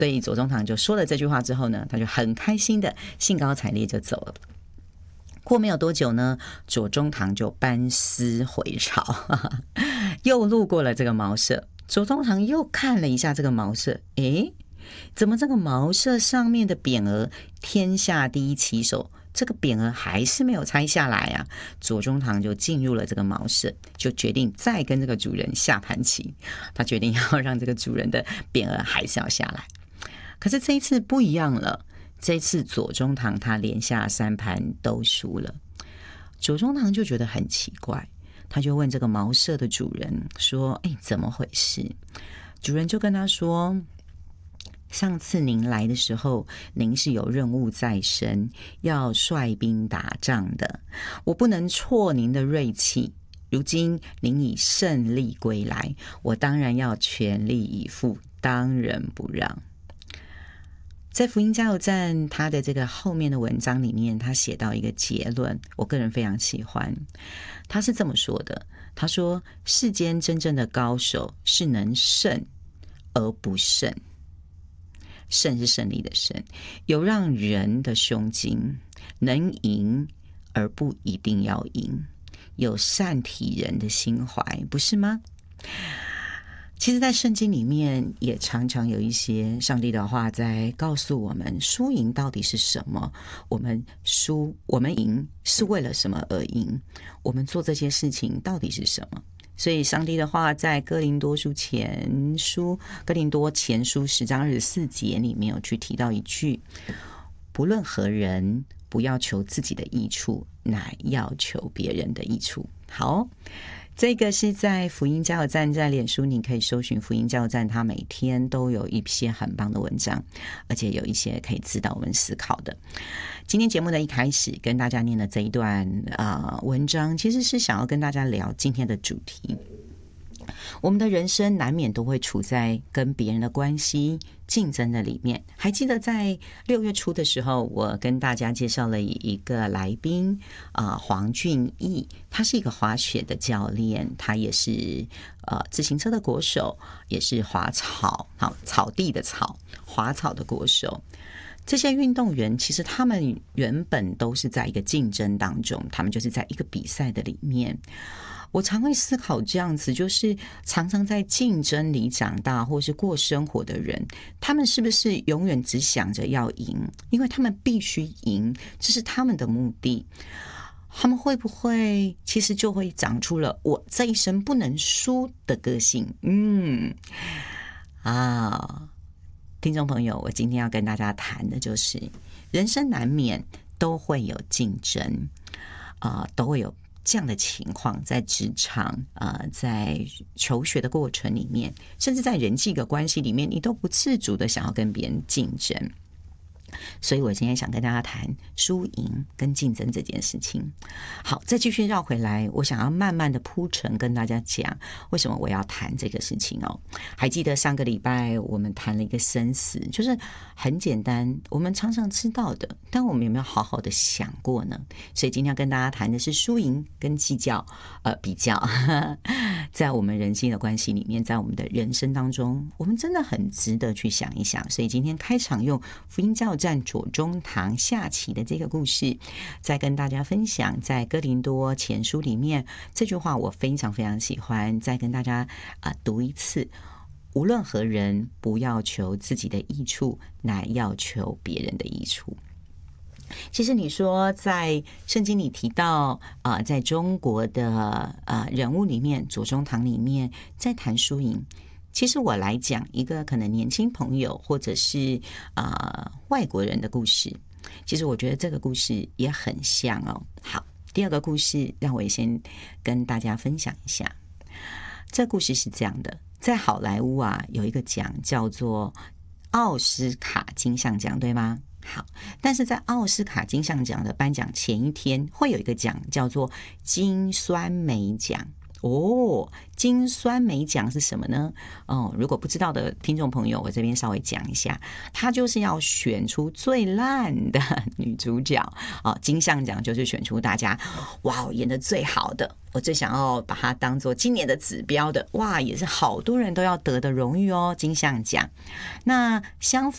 所以左宗棠就说了这句话之后呢，他就很开心的兴高采烈就走了。过没有多久呢，左宗棠就班师回朝，又路过了这个茅舍。左宗棠又看了一下这个茅舍，诶，怎么这个茅舍上面的匾额"天下第一棋手"这个匾额还是没有拆下来啊？左宗棠就进入了这个茅舍，就决定再跟这个主人下盘棋。他决定要让这个主人的匾额还是要下来。可是这一次不一样了，这一次左宗棠他连下3盘都输了。左宗棠就觉得很奇怪，他就问这个茅舍的主人说：怎么回事？主人就跟他说，上次您来的时候，您是有任务在身，要率兵打仗的，我不能挫您的锐气。如今您已胜利归来，我当然要全力以赴，当仁不让。在福音加油站他的这个后面的文章里面，他写到一个结论，我个人非常喜欢。他是这么说的，他说世间真正的高手是能胜而不胜，胜是胜利的胜，有让人的胸襟，能赢而不一定要赢，有善体人的心怀，不是吗？其实在圣经里面也常常有一些上帝的话在告诉我们，输赢到底是什么，我们赢是为了什么而赢，我们做这些事情到底是什么。所以上帝的话在哥林多前书10章24节里面有去提到一句，不论何人，不要求自己的益处，乃要求别人的益处。好，这个是在福音加油站，在脸书你可以搜寻福音加油站，它每天都有一些很棒的文章，而且有一些可以指导我们思考的。今天节目的一开始跟大家念的这一段文章，其实是想要跟大家聊今天的主题。我们的人生难免都会处在跟别人的关系竞争的里面。还记得在6月初的时候，我跟大家介绍了一个来宾黄俊毅，他是一个滑雪的教练，他也是自行车的国手，也是滑草地的草，滑草的国手。这些运动员其实他们原本都是在一个竞争当中，他们就是在一个比赛的里面。我常会思考这样子，就是常常在竞争里长大或是过生活的人，他们是不是永远只想着要赢，因为他们必须赢，这是他们的目的。他们会不会其实就会长出了我这一生不能输的个性？听众朋友，我今天要跟大家谈的就是人生难免都会有竞争都会有这样的情况，在职场在求学的过程里面，甚至在人际的关系里面，你都不自主的想要跟别人竞争。所以我今天想跟大家谈输赢跟竞争这件事情。好，再继续绕回来，我想要慢慢的铺陈跟大家讲为什么我要谈这个事情哦。还记得上个礼拜我们谈了一个生死，就是很简单，我们常常知道的，但我们有没有好好的想过呢？所以今天要跟大家谈的是输赢跟比较在我们人性的关系里面，在我们的人生当中，我们真的很值得去想一想。所以今天开场用福音加油站左宗棠下棋的这个故事，再跟大家分享在哥林多前书里面这句话，我非常非常喜欢，再跟大家读一次。无论何人，不要求自己的益处，乃要求别人的益处。其实你说在圣经里提到在中国的人物里面，左宗棠里面在谈输赢，其实我来讲一个可能年轻朋友或者是外国人的故事，其实我觉得这个故事也很像哦。好，第二个故事让我也先跟大家分享一下。这故事是这样的，在好莱坞有一个奖叫做奥斯卡金像奖，对吗？好，但是在奥斯卡金像奖的颁奖前一天，会有一个奖叫做金酸梅奖。金酸梅奖是什么呢？如果不知道的听众朋友，我这边稍微讲一下，它就是要选出最烂的女主角金像奖就是选出大家演得最好的，我最想要把它当做今年的指标的，也是好多人都要得的荣誉金像奖。那相